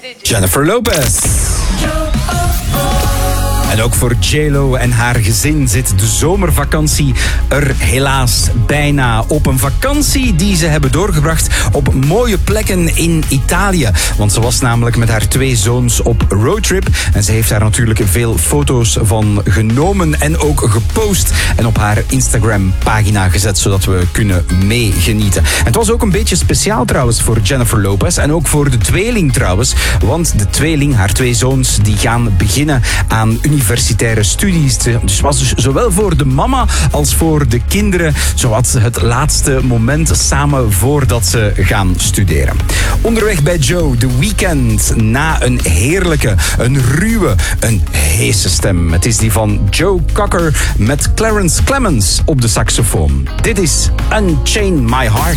Jennifer Lopez. En ook voor J.Lo en haar gezin zit de zomervakantie er helaas bijna op. Een vakantie die ze hebben doorgebracht op mooie plekken in Italië. Want ze was namelijk met haar 2 zoons op roadtrip. En ze heeft daar natuurlijk veel foto's van genomen en ook gepost. En op haar Instagram-pagina gezet, zodat we kunnen meegenieten. En het was ook een beetje speciaal trouwens voor Jennifer Lopez. En ook voor de tweeling trouwens. Want de tweeling, haar 2 zoons, die gaan beginnen aan universitaire studies. Dus was dus zowel voor de mama als voor de kinderen zowat het laatste moment samen voordat ze gaan studeren. Onderweg bij Joe, The Weeknd, na een heerlijke, een ruwe, een heese stem. Het is die van Joe Cocker met Clarence Clemens op de saxofoon. Dit is Unchain My Heart.